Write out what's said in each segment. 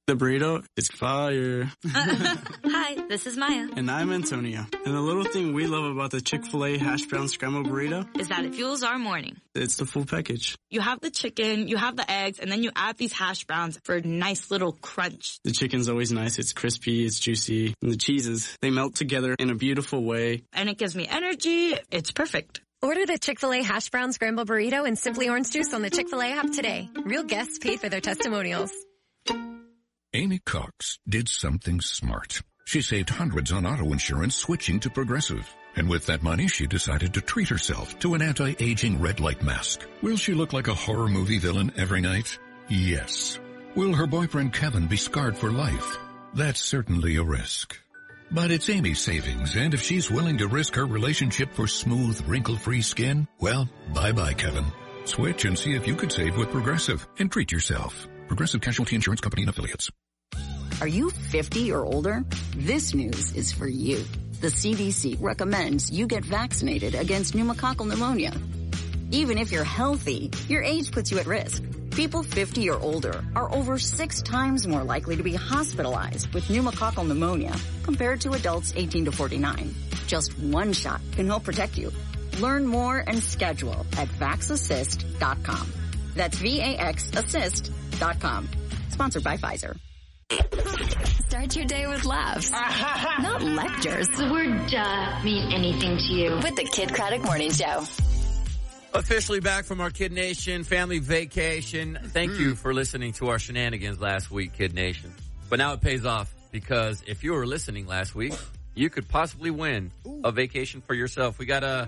The burrito is fire. Hi, this is Maya. And I'm Antonio. And the little thing we love about the Chick-fil-A hash brown scrambled burrito is that it fuels our morning. It's the full package. You have the chicken, you have the eggs, and then you add these hash browns for a nice little crunch. The chicken's always nice. It's crispy, it's juicy. And the cheeses, they melt together in a beautiful way. And it gives me energy. It's perfect. Order the Chick-fil-A hash brown scrambled burrito and Simply Orange Juice on the Chick-fil-A app today. Real guests paid for their testimonials. Amy Cox did something smart. She saved hundreds on auto insurance switching to Progressive. And with that money, she decided to treat herself to an anti-aging red light mask. Will she look like a horror movie villain every night? Yes. Will her boyfriend Kevin be scarred for life? That's certainly a risk. But it's Amy's savings, and if she's willing to risk her relationship for smooth, wrinkle-free skin, well, bye-bye, Kevin. Switch and see if you could save with Progressive and treat yourself. Progressive Casualty Insurance Company and Affiliates. Are you 50 or older? This news is for you. The CDC recommends you get vaccinated against pneumococcal pneumonia. Even if you're healthy, your age puts you at risk. People 50 or older are over 6 times more likely to be hospitalized with pneumococcal pneumonia compared to adults 18 to 49. Just one shot can help protect you. Learn more and schedule at vaxassist.com. That's VAXassist.com. Sponsored by Pfizer. Start your day with laughs, not lectures. The word mean anything to you? With the Kid Craddock Morning Show. Officially back from our Kid Nation family vacation. Thank you for listening to our shenanigans last week, Kid Nation. But now it pays off, because if you were listening last week, you could possibly win a vacation for yourself. We got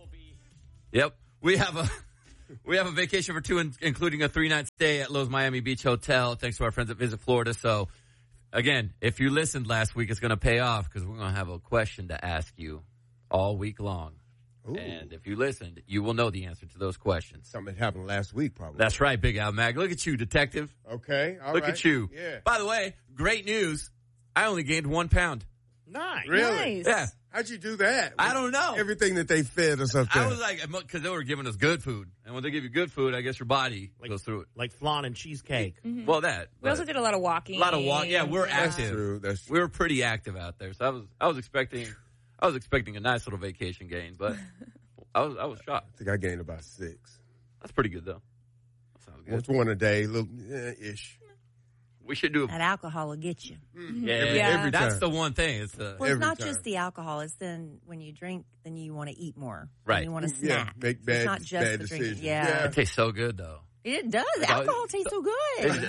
we have a vacation for 2, including a 3-night stay at Lowe's Miami Beach Hotel, thanks to our friends at Visit Florida. So, again, if you listened last week, it's going to pay off, because we're going to have a question to ask you all week long. Ooh. And if you listened, you will know the answer to those questions. Something that happened last week, probably. That's right, Big Al Mag. Look at you, detective. Okay, all Look right. at you. Yeah. By the way, great news. I only gained 1 pound. Nice. Really? Nice. Yeah. How'd you do that? I don't know. Everything that they fed us up there. I was like, because they were giving us good food. And when they give you good food, I guess your body goes through it. Like flan and cheesecake. Mm-hmm. Well, that. We also did a lot of walking. A lot of walking. Yeah, we're That's active. true. That's true. We were pretty active out there. So I was expecting a nice little vacation gain, but I was shocked. I think I gained about 6. That's pretty good, though. That sounds good. It's one a day, little ish. We should do That alcohol will get you. Every that's time. the one thing. It's Well, Every it's not time. just the alcohol. It's then when you drink, then you want to eat more. Right. You want to Yeah, snack. make So it's bad- not just bad the drinking. decisions. Yeah. it tastes so good, though. It does. Alcohol tastes so good. And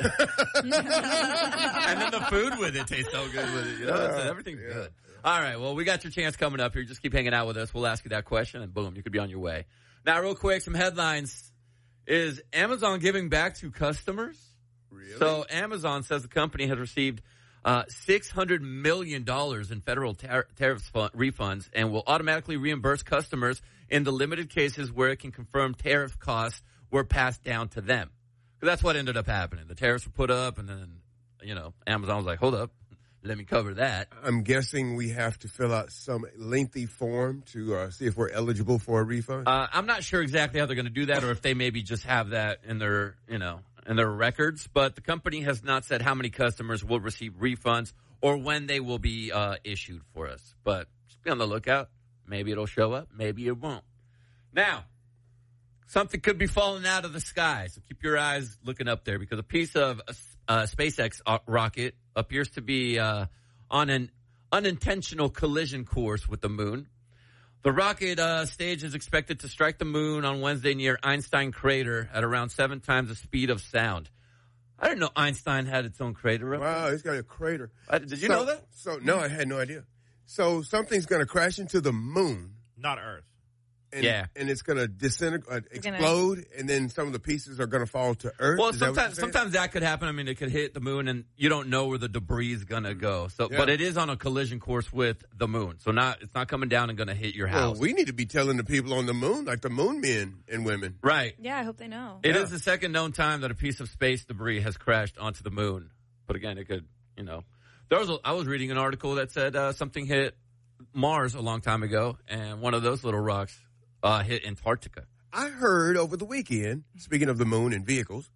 then the food with it tastes so good with it. You know, everything's good. All right, well, we got your chance coming up here. Just keep hanging out with us. We'll ask you that question, and boom, you could be on your way. Now, real quick, some headlines. Is Amazon giving back to customers? Really? So Amazon says the company has received $600 million in federal tariff refunds and will automatically reimburse customers in the limited cases where it can confirm tariff costs were passed down to them. Because that's what ended up happening. The tariffs were put up, and then, Amazon was like, hold up, let me cover that. I'm guessing we have to fill out some lengthy form to see if we're eligible for a refund. I'm not sure exactly how they're going to do that, or if they maybe just have that in their, in their records. But the company has not said how many customers will receive refunds or when they will be issued for us. But just be on the lookout. Maybe it'll show up. Maybe it won't. Now, something could be falling out of the sky, so keep your eyes looking up there, because a piece of SpaceX rocket appears to be on an unintentional collision course with the moon. The rocket stage is expected to strike the moon on Wednesday near Einstein crater at around 7 times the speed of sound. I didn't know Einstein had its own crater up there. Wow, it's got a crater. Did you know that? No, I had no idea. So something's going to crash into the moon. Not Earth. And, Yeah. And it's going to disintegrate, explode, and then some of the pieces are going to fall to Earth. Well, Is that what you're saying? sometimes that could happen. I mean, it could hit the moon, and you don't know where the debris is going to go. So, Yeah. but it is on a collision course with the moon. So it's not coming down and going to hit your house. Well, we need to be telling the people on the moon, like the moon men and women. Right. Yeah, I hope they know. It is the second known time that a piece of space debris has crashed onto the moon. But again, it could, I was reading an article that said something hit Mars a long time ago, and one of those little rocks hit Antarctica. I heard over the weekend, speaking of the moon and vehicles,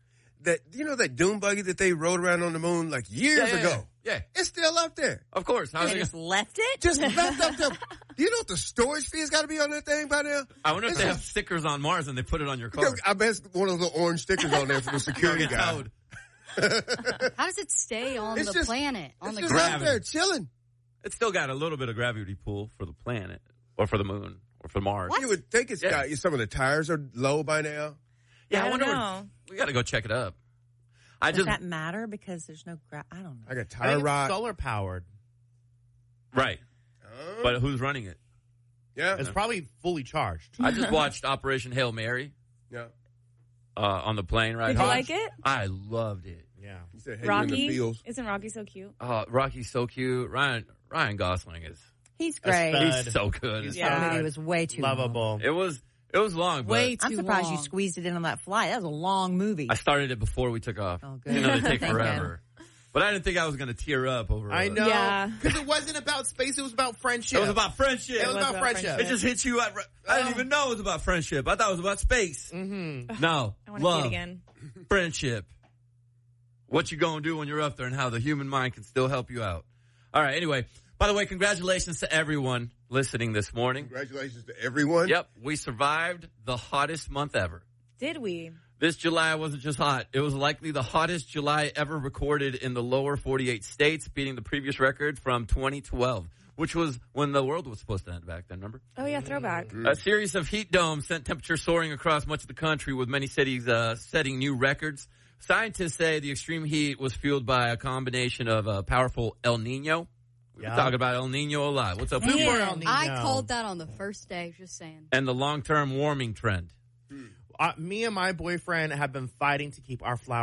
that dune buggy that they rode around on the moon like years ago? Yeah. It's still up there. Of course. They just left it? Just left up there. Do you know what the storage fee has got to be on that thing by now? I wonder if they have stickers on Mars and they put it on your car. I bet it's one of those little orange stickers on there for the security guy. Towed. How does it stay on the planet? On the just up there chilling. It's still got a little bit of gravity pull for the planet or for the moon or for Mars. You would think it's got some of the tires are low by now. Yeah, I don't know. We got to go check it up. Does that matter? Because there's no I don't know. I got tire rod. Solar powered. Right. But who's running it? Yeah. It's probably fully charged. I just watched Operation Hail Mary. Yeah. On the plane ride Did home. you like it? I loved it. Yeah. You said, hey, Rocky? in the fields. Isn't Rocky so cute? Rocky's so cute. Ryan Gosling is. He's great. He's so good. That movie was way too lovable. long. It was long, but Way too I'm surprised long. you squeezed it in on that flight. That was a long movie. I started it before we took off. Oh, good. You know, they take Thank forever. But I didn't think I was going to tear up over I know. Yeah. Because it wasn't about space. It was about friendship. It was about friendship. It was about friendship. It just hit you. I didn't even know it was about friendship. I thought it was about space. Mm-hmm. No. I want to see it again. Friendship. What you going to do when you're up there and how the human mind can still help you out. All right. Anyway, by the way, congratulations to everyone listening this morning. Congratulations to everyone. Yep. We survived the hottest month ever. Did we? This July wasn't just hot. It was likely the hottest July ever recorded in the lower 48 states, beating the previous record from 2012, which was when the world was supposed to end back then, remember? Oh, yeah, throwback. A series of heat domes sent temperatures soaring across much of the country, with many cities setting new records. Scientists say the extreme heat was fueled by a combination of powerful El Nino. We've been talking about El Nino a lot. What's up? Man, I called that on the first day, just saying. And the long-term warming trend. Me and my boyfriend have been fighting to keep our flowers